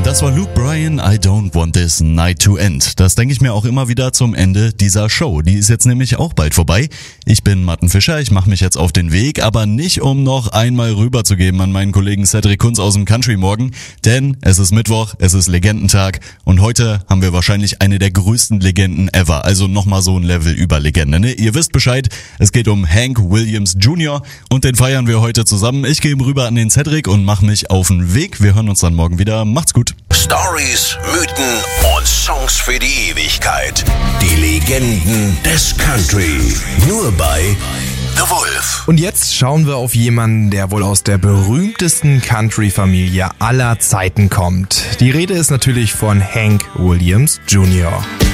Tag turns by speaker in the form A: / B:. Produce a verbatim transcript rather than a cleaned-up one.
A: Das war Luke Bryan, I don't want this night to end. Das denke ich mir auch immer wieder zum Ende dieser Show. Die ist jetzt nämlich auch bald vorbei. Ich bin Martin Fischer, ich mache mich jetzt auf den Weg, aber nicht um noch einmal rüberzugeben an meinen Kollegen Cedric Kunz aus dem Country Morgen, denn es ist Mittwoch, es ist Legendentag und heute haben wir wahrscheinlich eine der größten Legenden ever, also nochmal so ein Level über Legende, ne? Ihr wisst Bescheid, es geht um Hank Williams Junior und den feiern wir heute zusammen. Ich gehe rüber an den Cedric und mache mich auf den Weg. Wir hören uns dann morgen wieder. Macht's gut.
B: Stories, Mythen und Songs für die Ewigkeit. Die Legenden des Country. Nur bei The Wolf.
C: Und jetzt schauen wir auf jemanden, der wohl aus der berühmtesten Country-Familie aller Zeiten kommt. Die Rede ist natürlich von Hank Williams Junior